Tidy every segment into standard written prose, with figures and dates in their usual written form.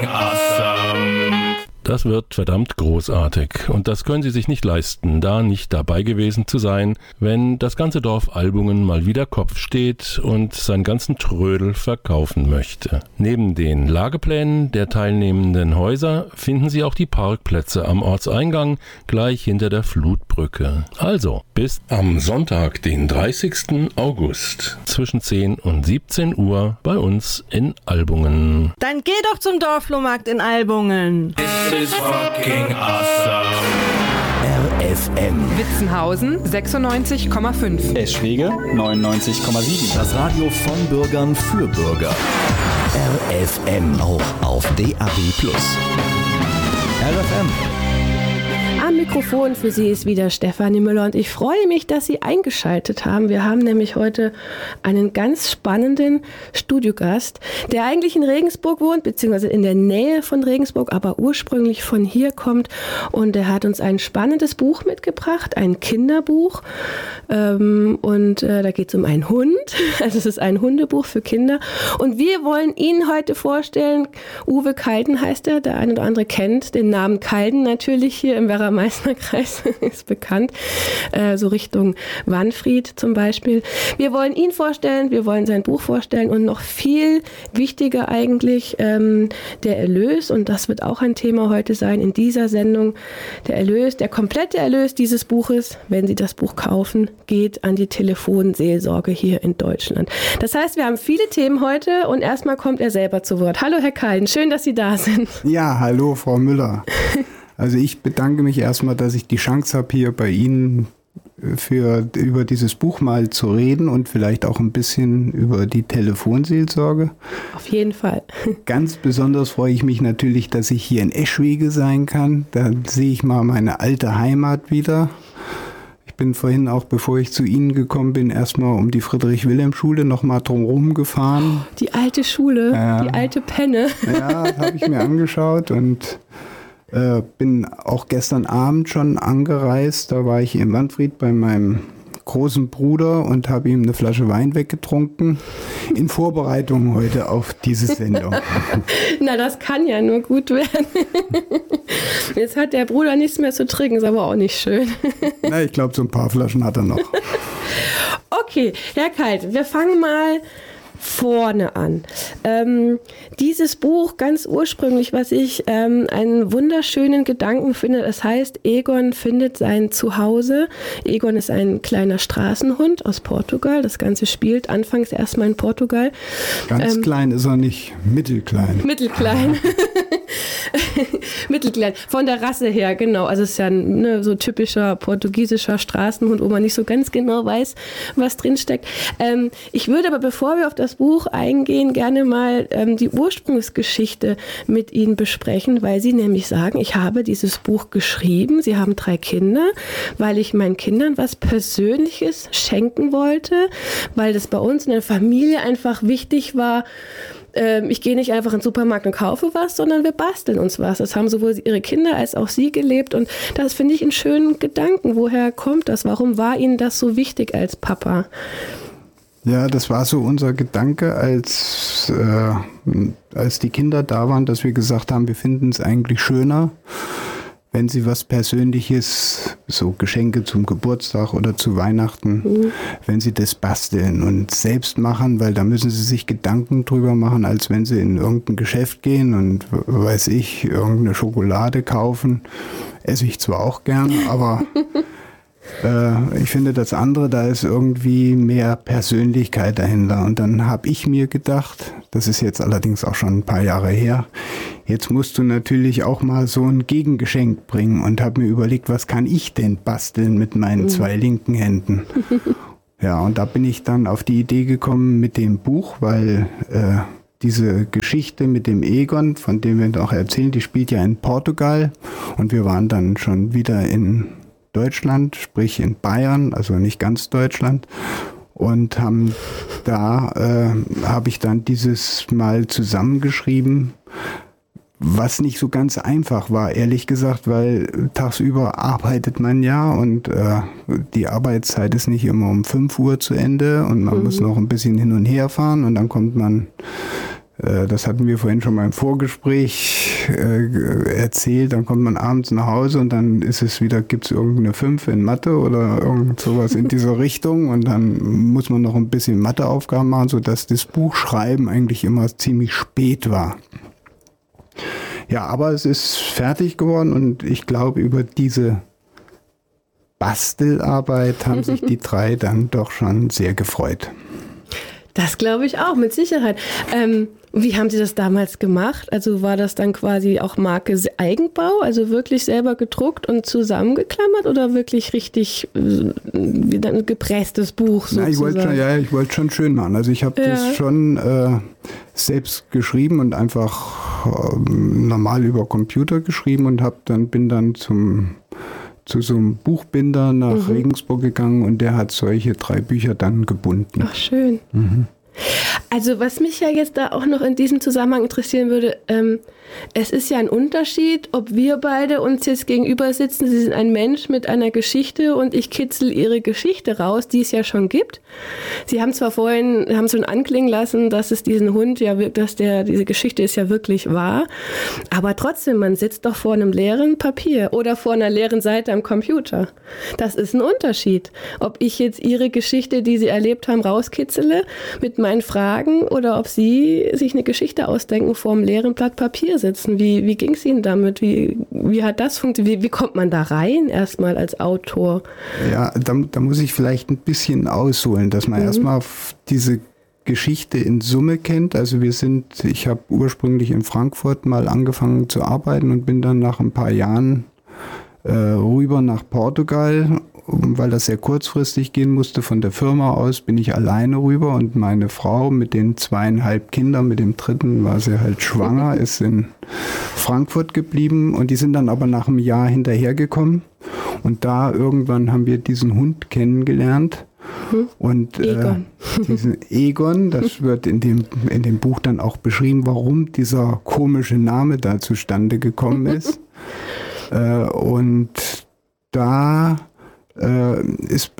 awesome. Das wird verdammt großartig und das können Sie sich nicht leisten, da nicht dabei gewesen zu sein, wenn das ganze Dorf Albungen mal wieder Kopf steht und seinen ganzen Trödel verkaufen möchte. Neben den Lageplänen der teilnehmenden Häuser finden Sie auch die Parkplätze am Ortseingang gleich hinter der Flutbrücke. Also bis am Sonntag, den 30. August zwischen 10 und 17 Uhr bei uns in Albungen. Dann geh doch zum Dorflohmarkt in Albungen. This is fucking awesome. RFM. Witzenhausen 96,5. Eschwege 99,7. Das Radio von Bürgern für Bürger. RFM auch auf DAB+. RFM. Am Mikrofon für Sie ist wieder Stefanie Müller und ich freue mich, dass Sie eingeschaltet haben. Wir haben nämlich heute einen ganz spannenden Studiogast, der eigentlich in Regensburg wohnt, beziehungsweise in der Nähe von Regensburg, aber ursprünglich von hier kommt. Und er hat uns ein spannendes Buch mitgebracht, ein Kinderbuch. Da geht es um einen Hund. Also es ist ein Hundebuch für Kinder. Und wir wollen Ihnen heute vorstellen, Uwe Kalden heißt er, der eine oder andere kennt den Namen Kalden natürlich hier im Werra-Meißner-Kreis, ist bekannt, so Richtung Wanfried zum Beispiel. Wir wollen ihn vorstellen, wir wollen sein Buch vorstellen und noch viel wichtiger eigentlich der Erlös, und das wird auch ein Thema heute sein in dieser Sendung. Der Erlös, der komplette Erlös dieses Buches, wenn Sie das Buch kaufen, geht an die Telefonseelsorge hier in Deutschland. Das heißt, wir haben viele Themen heute und erstmal kommt er selber zu Wort. Hallo Herr Kalden, schön, dass Sie da sind. Ja, hallo Frau Müller. Also ich bedanke mich erstmal, dass ich die Chance habe, hier bei Ihnen über dieses Buch mal zu reden und vielleicht auch ein bisschen über die Telefonseelsorge. Auf jeden Fall. Ganz besonders freue ich mich natürlich, dass ich hier in Eschwege sein kann. Da sehe ich mal meine alte Heimat wieder. Ich bin vorhin auch, bevor ich zu Ihnen gekommen bin, erstmal um die Friedrich-Wilhelm-Schule nochmal drumherum gefahren. Die alte Schule, die alte Penne. Ja, das habe ich mir angeschaut und bin auch gestern Abend schon angereist. Da war ich in Wanfried bei meinem großen Bruder und habe ihm eine Flasche Wein weggetrunken in Vorbereitung heute auf diese Sendung. Na, das kann ja nur gut werden. Jetzt hat der Bruder nichts mehr zu trinken, ist aber auch nicht schön. Na, ich glaube, so ein paar Flaschen hat er noch. Okay, Herr Kalt, wir fangen mal vorne an. Dieses Buch, ganz ursprünglich, was ich einen wunderschönen Gedanken finde, das heißt, Egon findet sein Zuhause. Egon ist ein kleiner Straßenhund aus Portugal. Das Ganze spielt anfangs erstmal in Portugal. Ganz klein ist er nicht, mittelklein. Mittelklein. Mittelklein. Von der Rasse her, genau. Also es ist ja ein so typischer portugiesischer Straßenhund, wo man nicht so ganz genau weiß, was drinsteckt. Ich würde aber, bevor wir auf das Buch eingehen, gerne mal die Ursprungsgeschichte mit Ihnen besprechen, weil Sie nämlich sagen, ich habe dieses Buch geschrieben, Sie haben 3 Kinder, weil ich meinen Kindern was Persönliches schenken wollte, weil das bei uns in der Familie einfach wichtig war. Ich gehe nicht einfach in den Supermarkt und kaufe was, sondern wir basteln uns was. Das haben sowohl Ihre Kinder als auch Sie gelebt und das finde ich einen schönen Gedanken. Woher kommt das? Warum war Ihnen das so wichtig als Papa? Ja, das war so unser Gedanke, als die Kinder da waren, dass wir gesagt haben, wir finden es eigentlich schöner, wenn sie was Persönliches, so Geschenke zum Geburtstag oder zu Weihnachten, wenn sie das basteln und selbst machen, weil da müssen sie sich Gedanken drüber machen, als wenn sie in irgendein Geschäft gehen und, weiß ich, irgendeine Schokolade kaufen. Esse ich zwar auch gern, aber ich finde das andere, da ist irgendwie mehr Persönlichkeit dahinter. Und dann habe ich mir gedacht, das ist jetzt allerdings auch schon ein paar Jahre her, jetzt musst du natürlich auch mal so ein Gegengeschenk bringen und habe mir überlegt, was kann ich denn basteln mit meinen 2 linken Händen? Ja, und da bin ich dann auf die Idee gekommen mit dem Buch, weil diese Geschichte mit dem Egon, von dem wir noch erzählen, die spielt ja in Portugal und wir waren dann schon wieder in Deutschland, sprich in Bayern, also nicht ganz Deutschland, und habe ich dann dieses Mal zusammengeschrieben, was nicht so ganz einfach war, ehrlich gesagt, weil tagsüber arbeitet man ja und die Arbeitszeit ist nicht immer um 5 Uhr zu Ende und man muss noch ein bisschen hin und her fahren und dann kommt man Das hatten wir vorhin schon mal im Vorgespräch erzählt. Dann kommt man abends nach Hause und dann gibt es irgendeine 5 in Mathe oder irgend sowas in dieser Richtung. Und dann muss man noch ein bisschen Matheaufgaben machen, sodass das Buchschreiben eigentlich immer ziemlich spät war. Ja, aber es ist fertig geworden und ich glaube, über diese Bastelarbeit haben sich die 3 dann doch schon sehr gefreut. Das glaube ich auch, mit Sicherheit. Wie haben Sie das damals gemacht? Also war das dann quasi auch Marke Eigenbau, also wirklich selber gedruckt und zusammengeklammert oder wirklich richtig wie ein gepresstes Buch sozusagen? Ich wollte schon schön machen. Also ich habe das schon selbst geschrieben und einfach normal über Computer geschrieben und bin dann zu so einem Buchbinder nach Regensburg gegangen und der hat solche 3 Bücher dann gebunden. Ach, schön. Also was mich ja jetzt da auch noch in diesem Zusammenhang interessieren würde, es ist ja ein Unterschied, ob wir beide uns jetzt gegenüber sitzen, Sie sind ein Mensch mit einer Geschichte und ich kitzel Ihre Geschichte raus, die es ja schon gibt. Sie haben zwar vorhin, schon anklingen lassen, dass es diesen Hund ja, diese Geschichte ist ja wirklich wahr, aber trotzdem, man sitzt doch vor einem leeren Papier oder vor einer leeren Seite am Computer. Das ist ein Unterschied. Ob ich jetzt Ihre Geschichte, die Sie erlebt haben, rauskitzele mit meinen Fragen oder ob Sie sich eine Geschichte ausdenken vor einem leeren Blatt Papier sitzen. Wie ging es Ihnen damit? Wie hat das funktioniert? Wie kommt man da rein erstmal als Autor? Ja, da muss ich vielleicht ein bisschen ausholen, dass man erstmal diese Geschichte in Summe kennt. Also ich habe ursprünglich in Frankfurt mal angefangen zu arbeiten und bin dann nach ein paar Jahren rüber nach Portugal, weil das sehr kurzfristig gehen musste. Von der Firma aus bin ich alleine rüber und meine Frau mit den 2,5 Kindern, mit dem 3. war sie halt schwanger, ist in Frankfurt geblieben und die sind dann aber nach einem Jahr hinterhergekommen und da irgendwann haben wir diesen Hund kennengelernt. Und diesen Egon, das wird in dem Buch dann auch beschrieben, warum dieser komische Name da zustande gekommen ist. Und da ist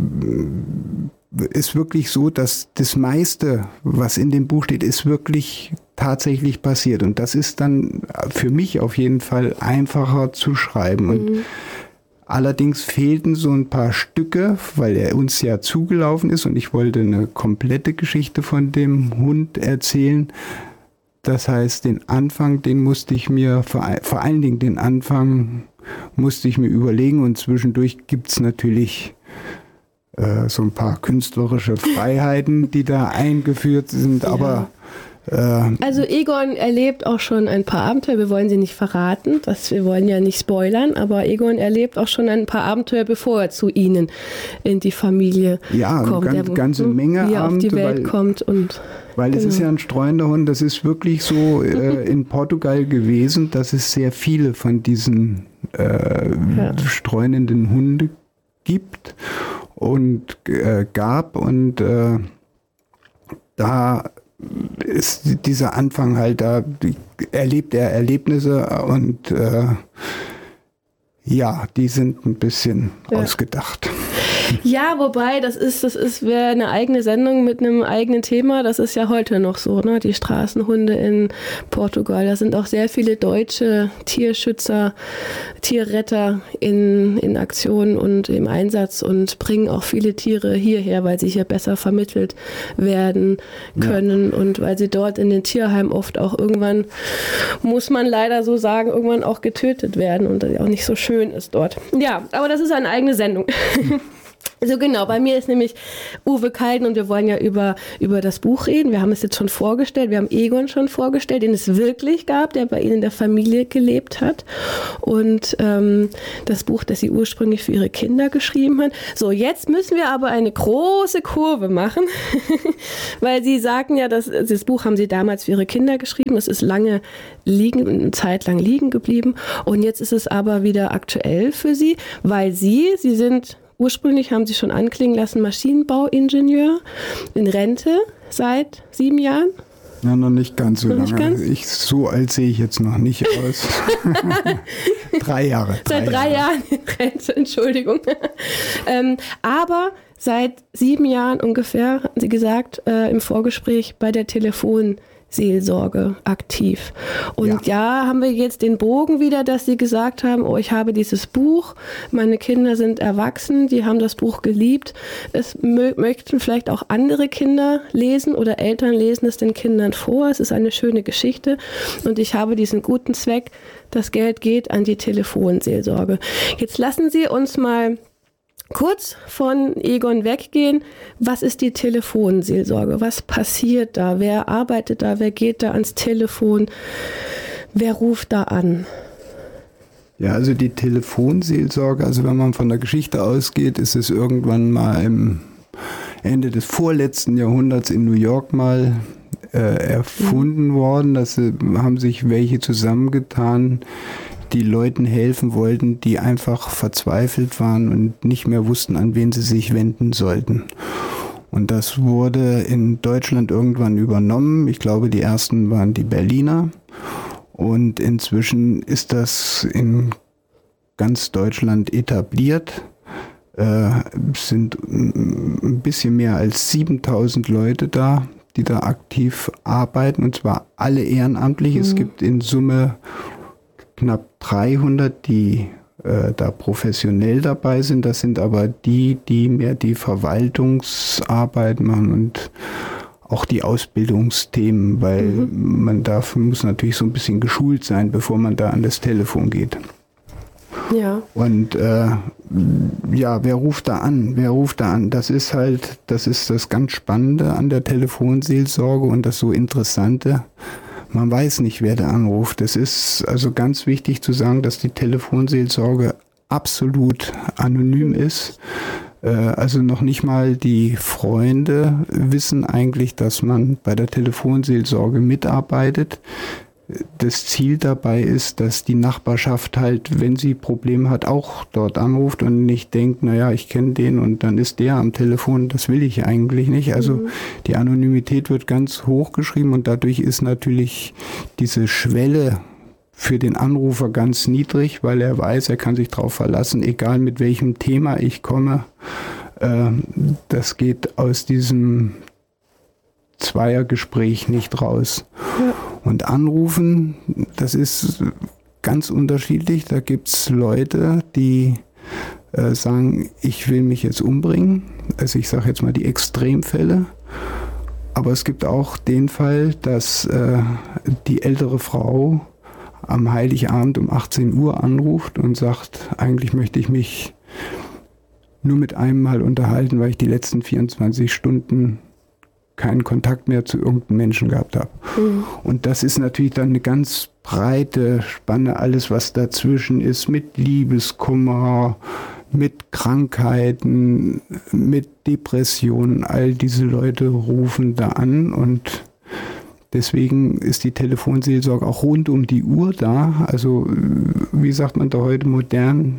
wirklich so, dass das meiste, was in dem Buch steht, ist wirklich tatsächlich passiert. Und das ist dann für mich auf jeden Fall einfacher zu schreiben. Und allerdings fehlten so ein paar Stücke, weil er uns ja zugelaufen ist und ich wollte eine komplette Geschichte von dem Hund erzählen. Das heißt, den Anfang, den musste ich mir, vor allen Dingen den Anfang musste ich mir überlegen und zwischendurch gibt es natürlich so ein paar künstlerische Freiheiten, die da eingeführt sind, aber also Egon erlebt auch schon ein paar Abenteuer, wir wollen sie nicht verraten, wir wollen ja nicht spoilern, aber Egon erlebt auch schon ein paar Abenteuer, bevor er zu Ihnen in die Familie kommt. Ja, eine ganze Menge wie er auf die Welt kommt. Weil es ist ja ein streuender Hund, das ist wirklich so in Portugal gewesen, dass es sehr viele von diesen streunenden Hunde gibt und gab und da ist dieser Anfang halt, da erlebt er Erlebnisse und die sind ein bisschen ausgedacht. Ja, wobei, das wäre eine eigene Sendung mit einem eigenen Thema. Das ist ja heute noch so, ne? Die Straßenhunde in Portugal. Da sind auch sehr viele deutsche Tierschützer, Tierretter in Aktion und im Einsatz und bringen auch viele Tiere hierher, weil sie hier besser vermittelt werden können und weil sie dort in den Tierheimen oft auch irgendwann, muss man leider so sagen, irgendwann auch getötet werden und das auch nicht so schön ist dort. Ja, aber das ist eine eigene Sendung. Also genau, bei mir ist nämlich Uwe Kalden und wir wollen ja über das Buch reden. Wir haben es jetzt schon vorgestellt, wir haben Egon schon vorgestellt, den es wirklich gab, der bei Ihnen in der Familie gelebt hat. Und das Buch, das Sie ursprünglich für Ihre Kinder geschrieben hat. So, jetzt müssen wir aber eine große Kurve machen, weil Sie sagten ja, das Buch haben Sie damals für Ihre Kinder geschrieben. Es ist eine Zeit lang liegen geblieben und jetzt ist es aber wieder aktuell für Sie, weil Sie sind... Ursprünglich haben Sie schon anklingen lassen, Maschinenbauingenieur in Rente seit 7 Jahren? Ja, noch nicht ganz so lange. So alt sehe ich jetzt noch nicht aus. 3 Jahre. Seit 3 Jahren in Rente, Entschuldigung. Aber seit 7 Jahren ungefähr, haben Sie gesagt, im Vorgespräch bei der Telefonserie Seelsorge aktiv. Und ja, haben wir jetzt den Bogen wieder, dass Sie gesagt haben, oh, ich habe dieses Buch, meine Kinder sind erwachsen, die haben das Buch geliebt. Es möchten vielleicht auch andere Kinder lesen oder Eltern lesen es den Kindern vor. Es ist eine schöne Geschichte und ich habe diesen guten Zweck, das Geld geht an die Telefonseelsorge. Jetzt lassen Sie uns mal kurz von Egon weggehen. Was ist die Telefonseelsorge? Was passiert da? Wer arbeitet da? Wer geht da ans Telefon? Wer ruft da an? Ja, also die Telefonseelsorge, also wenn man von der Geschichte ausgeht, ist es irgendwann mal im Ende des vorletzten Jahrhunderts in New York mal erfunden worden. Das haben sich welche zusammengetan, die Leuten helfen wollten, die einfach verzweifelt waren und nicht mehr wussten, an wen sie sich wenden sollten. Und das wurde in Deutschland irgendwann übernommen. Ich glaube, die ersten waren die Berliner. Und inzwischen ist das in ganz Deutschland etabliert. Es sind ein bisschen mehr als 7000 Leute da, die da aktiv arbeiten. Und zwar alle ehrenamtlich. Es gibt in Summe knapp 300, die da professionell dabei sind. Das sind aber die mehr die Verwaltungsarbeit machen und auch die Ausbildungsthemen, weil man muss natürlich so ein bisschen geschult sein, bevor man da an das Telefon geht. Ja. Und wer ruft da an? Das ist das ganz Spannende an der Telefonseelsorge und das so Interessante. Man weiß nicht, wer da anruft. Es ist also ganz wichtig zu sagen, dass die Telefonseelsorge absolut anonym ist. Also noch nicht mal die Freunde wissen eigentlich, dass man bei der Telefonseelsorge mitarbeitet. Das Ziel dabei ist, dass die Nachbarschaft halt, wenn sie Probleme hat, auch dort anruft und nicht denkt, naja, ich kenne den und dann ist der am Telefon. Das will ich eigentlich nicht. Also die Anonymität wird ganz hoch geschrieben und dadurch ist natürlich diese Schwelle für den Anrufer ganz niedrig, weil er weiß, er kann sich darauf verlassen, egal mit welchem Thema ich komme. Das geht aus diesem Zweiergespräch nicht raus. Ja. Und anrufen, das ist ganz unterschiedlich. Da gibt es Leute, die sagen, ich will mich jetzt umbringen. Also ich sage jetzt mal die Extremfälle. Aber es gibt auch den Fall, dass die ältere Frau am Heiligabend um 18 Uhr anruft und sagt, eigentlich möchte ich mich nur mit einem mal unterhalten, weil ich die letzten 24 Stunden keinen Kontakt mehr zu irgendeinem Menschen gehabt habe. Und das ist natürlich dann eine ganz breite Spanne, alles was dazwischen ist, mit Liebeskummer, mit Krankheiten, mit Depressionen. All diese Leute rufen da an und deswegen ist die Telefonseelsorge auch rund um die Uhr da. Also wie sagt man da heute modern?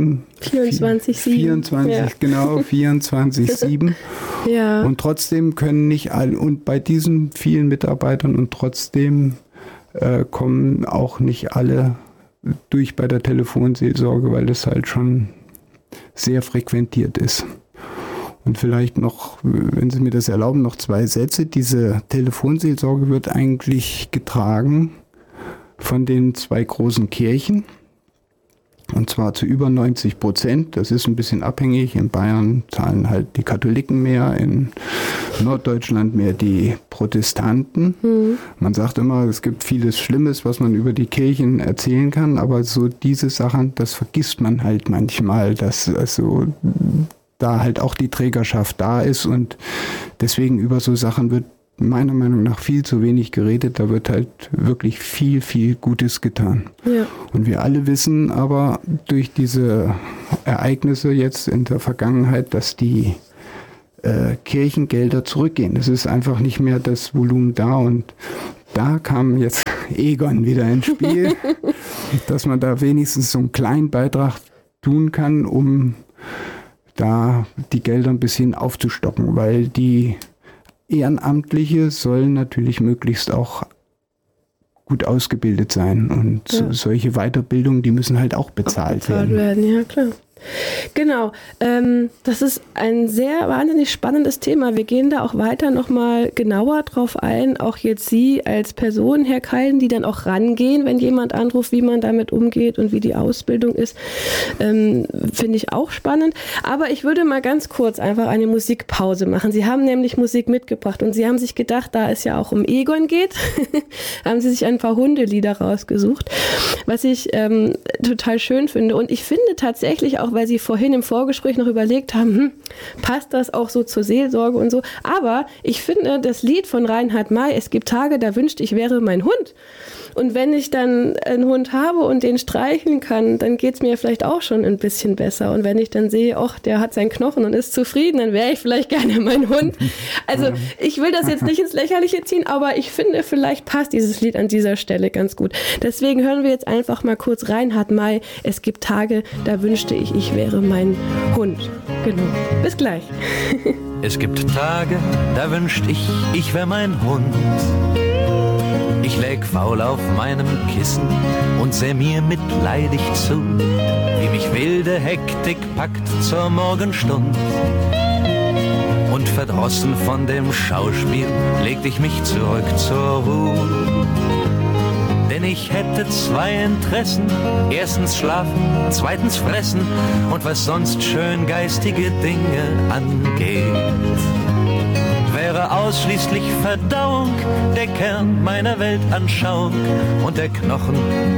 24/7. Ja. Genau, 24/7. Ja. Und trotzdem können nicht alle, und bei diesen vielen Mitarbeitern und trotzdem kommen auch nicht alle durch bei der Telefonseelsorge, weil es halt schon sehr frequentiert ist. Und vielleicht noch, wenn Sie mir das erlauben, noch 2 Sätze. Diese Telefonseelsorge wird eigentlich getragen von den 2 großen Kirchen. Und zwar zu über 90%. Das ist ein bisschen abhängig. In Bayern zahlen halt die Katholiken mehr, in Norddeutschland mehr die Protestanten. Man sagt immer, es gibt vieles Schlimmes, was man über die Kirchen erzählen kann, aber so diese Sachen, das vergisst man halt manchmal, dass also da halt auch die Trägerschaft da ist und deswegen über so Sachen wird meiner Meinung nach viel zu wenig geredet. Da wird halt wirklich viel, viel Gutes getan. Ja. Und wir alle wissen aber durch diese Ereignisse jetzt in der Vergangenheit, dass die Kirchengelder zurückgehen. Es ist einfach nicht mehr das Volumen da und da kam jetzt Egon wieder ins Spiel, dass man da wenigstens so einen kleinen Beitrag tun kann, um da die Gelder ein bisschen aufzustocken, weil die Ehrenamtliche sollen natürlich möglichst auch gut ausgebildet sein und solche Weiterbildungen, die müssen halt auch bezahlt werden. Ja, klar. Genau, das ist ein sehr wahnsinnig spannendes Thema. Wir gehen da auch weiter nochmal genauer drauf ein, auch jetzt Sie als Person, Herr Keillen, die dann auch rangehen, wenn jemand anruft, wie man damit umgeht und wie die Ausbildung ist, finde ich auch spannend. Aber ich würde mal ganz kurz einfach eine Musikpause machen. Sie haben nämlich Musik mitgebracht und Sie haben sich gedacht, da es ja auch um Egon geht, haben Sie sich ein paar Hundelieder rausgesucht, was ich total schön finde. Und ich finde tatsächlich auch, weil Sie vorhin im Vorgespräch noch überlegt haben, passt das auch so zur Seelsorge und so. Aber ich finde das Lied von Reinhard May, Es gibt Tage, da wünschte ich wäre mein Hund. Und wenn ich dann einen Hund habe und den streicheln kann, dann geht es mir vielleicht auch schon ein bisschen besser. Und wenn ich dann sehe, ach, der hat seinen Knochen und ist zufrieden, dann wäre ich vielleicht gerne mein Hund. Also ich will das jetzt nicht ins Lächerliche ziehen, aber ich finde, vielleicht passt dieses Lied an dieser Stelle ganz gut. Deswegen hören wir jetzt einfach mal kurz Reinhard May, Es gibt Tage, da wünschte ich, ich wäre mein Hund. Genau. Bis gleich. Es gibt Tage, da wünscht ich wäre mein Hund. Ich läg faul auf meinem Kissen und säh mir mitleidig zu, wie mich wilde Hektik packt zur Morgenstund. Und verdrossen von dem Schauspiel legte ich mich zurück zur Ruhe. Denn ich hätte zwei Interessen, erstens schlafen, zweitens fressen und was sonst schön geistige Dinge angeht. Wäre ausschließlich Verdauung der Kern meiner Weltanschauung und der Knochen